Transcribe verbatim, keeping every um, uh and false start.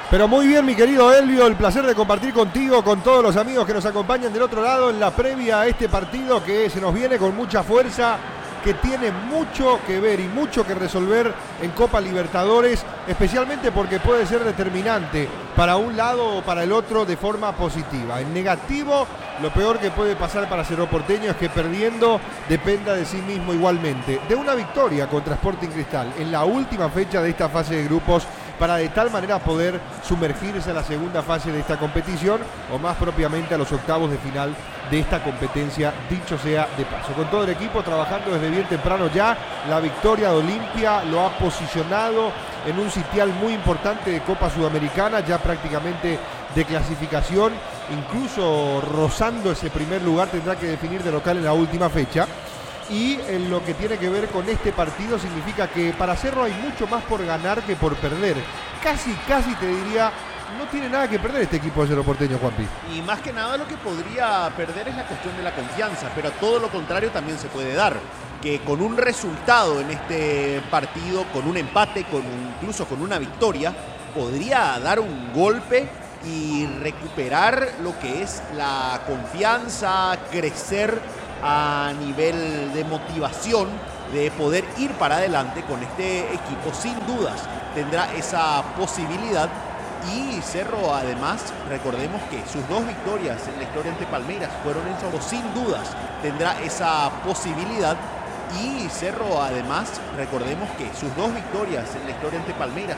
Pero muy bien, mi querido Elvio, el placer de compartir contigo, con todos los amigos que nos acompañan del otro lado en la previa a este partido que se nos viene con mucha fuerza, que tiene mucho que ver y mucho que resolver en Copa Libertadores, especialmente porque puede ser determinante para un lado o para el otro de forma positiva. En negativo, lo peor que puede pasar para Cerro Porteño es que perdiendo dependa de sí mismo igualmente de una victoria contra Sporting Cristal en la última fecha de esta fase de grupos, para de tal manera poder sumergirse a la segunda fase de esta competición, o más propiamente a los octavos de final de esta competencia, dicho sea de paso. Con todo el equipo trabajando desde bien temprano ya, la victoria de Olimpia lo ha posicionado en un sitial muy importante de Copa Sudamericana, ya prácticamente de clasificación, incluso rozando ese primer lugar, tendrá que definir de local en la última fecha. Y en lo que tiene que ver con este partido significa que para Cerro hay mucho más por ganar que por perder. Casi, casi te diría, no tiene nada que perder este equipo de Cerro Porteño, Juanpi. Y más que nada lo que podría perder es la cuestión de la confianza, pero todo lo contrario también se puede dar. Que con un resultado en este partido, con un empate, con un, incluso con una victoria, podría dar un golpe y recuperar lo que es la confianza, crecer a nivel de motivación, de poder ir para adelante con este equipo. Sin dudas tendrá esa posibilidad. Y Cerro, además, recordemos que sus dos victorias en la historia ante Palmeiras fueron en Cerro. Sin dudas tendrá esa posibilidad. Y Cerro, además, recordemos que sus dos victorias en la historia ante Palmeiras